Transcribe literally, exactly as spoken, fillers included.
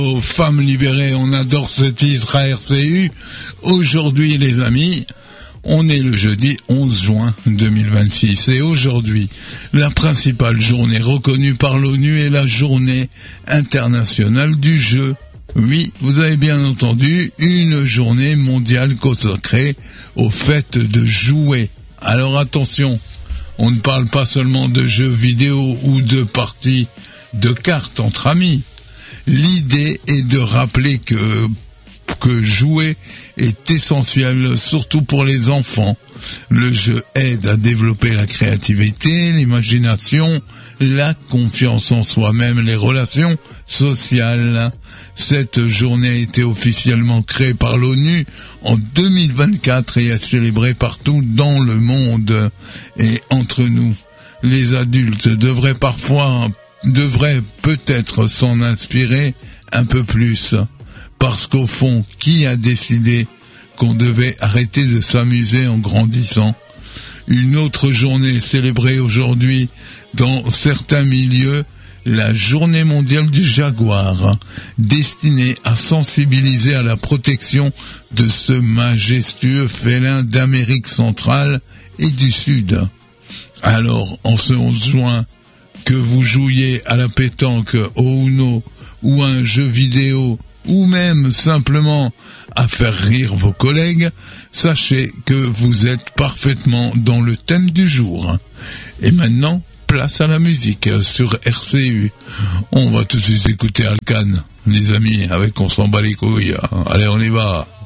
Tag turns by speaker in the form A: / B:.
A: Aux femmes libérées, on adore ce titre à R C U. Aujourd'hui, les amis, on est le jeudi onze juin deux mille vingt-six et aujourd'hui, la principale journée reconnue par l'ONU est la journée internationale du jeu. Oui, vous avez bien entendu, une journée mondiale consacrée au fait de jouer. Alors attention, on ne parle pas seulement de jeux vidéo ou de parties de cartes entre amis. L'idée est de rappeler que, que jouer est essentiel, surtout pour les enfants. Le jeu aide à développer la créativité, l'imagination, la confiance en soi-même, les relations sociales. Cette journée a été officiellement créée par l'ONU en deux mille vingt-quatre et est célébrée partout dans le monde. Et entre nous, les adultes devraient parfois devrait peut-être s'en inspirer un peu plus, parce qu'au fond, qui a décidé qu'on devait arrêter de s'amuser en grandissant? Une autre journée célébrée aujourd'hui dans certains milieux, la journée mondiale du jaguar, destinée à sensibiliser à la protection de ce majestueux félin d'Amérique centrale et du Sud. Alors, en ce onze juin, que vous jouiez à la pétanque, au Uno, ou à un jeu vidéo, ou même simplement à faire rire vos collègues, sachez que vous êtes parfaitement dans le thème du jour. Et maintenant, place à la musique sur R C U. On va tout de suite écouter Alcan, les amis, avec On s'en bat les couilles. Allez, on y va.